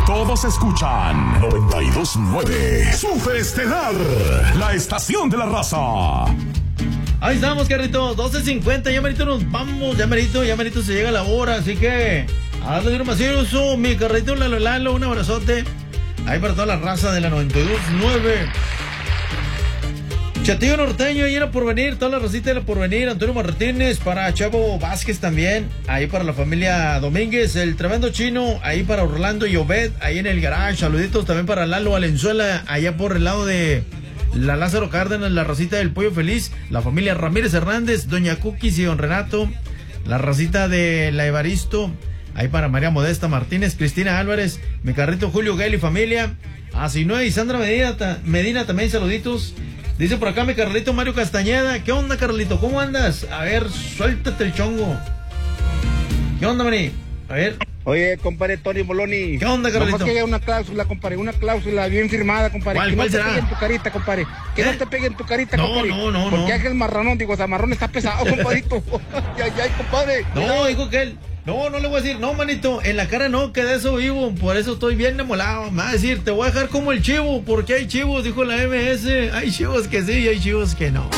todos escuchan 92.9 Super Estelar, la estación de la raza. Ahí estamos, Carrito, 12:50, ya merito nos vamos, ya merito se llega la hora, así que a darle un macizo, mi Carrito, Lalo, un abrazote, ahí para toda la raza de la 92.9. Chatillo Norteño, ahí era por venir, toda la racita de la por venir, Antonio Martínez, para Chavo Vázquez también, ahí para la familia Domínguez, el tremendo chino, ahí para Orlando y Obed, ahí en el garage, saluditos también para Lalo Valenzuela, allá por el lado de la Lázaro Cárdenas, la racita del Pollo Feliz, la familia Ramírez Hernández, Doña Cookies y Don Renato, la racita de la Evaristo, ahí para María Modesta Martínez, Cristina Álvarez, mi Carrito Julio Gael y familia, a Sinue y Sandra Medina también saluditos. Dice por acá mi Carlito Mario Castañeda. ¿Qué onda, Carlito? ¿Cómo andas? A ver, suéltate el chongo. ¿Qué onda, Mani? A ver. Oye, compadre Tony Boloni. ¿Qué onda, Carlito? Nomás que haya una cláusula, compadre, una cláusula bien firmada, compadre. ¿Cuál, que cuál no será? te pegue en tu carita, compadre. Que no te pegue en tu carita, No, compadre. no. Porque aquel marranón, digo, o sea, marrón está pesado, compadrito. ay, compadre. No, dijo que él. No le voy a decir, no, manito, en la cara no, que de eso vivo, por eso estoy bien demolado. Me va a decir, te voy a dejar como el chivo, porque hay chivos, dijo la MS. Hay chivos que sí y hay chivos que no.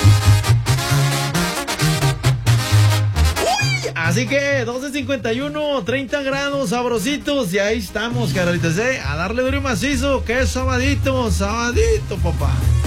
Uy, así que 12:51, 30 grados, sabrositos, y ahí estamos, carnalitos, a darle duro y macizo, que es sabadito, papá.